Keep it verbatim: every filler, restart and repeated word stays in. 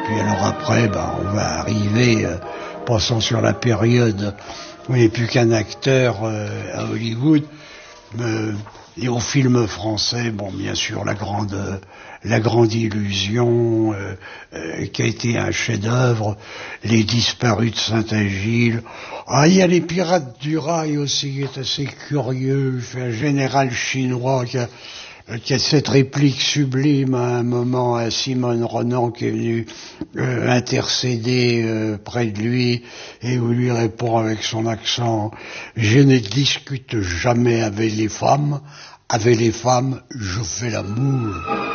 Puis alors après, ben, on va arriver, euh, passons sur la période où il n'y a plus qu'un acteur euh, à Hollywood. Euh, et au film français, bon, bien sûr, la grande, euh, la grande illusion, euh, euh, qui a été un chef-d'œuvre, Les Disparus de Saint-Agile. Ah, il y a Les Pirates du Rail aussi, qui est assez curieux. Un général chinois qui a, qui a cette réplique sublime à un moment à Simone Ronan qui est venu euh, intercéder euh, près de lui et où lui répond avec son accent « Je ne discute jamais avec les femmes, avec les femmes je fais l'amour ».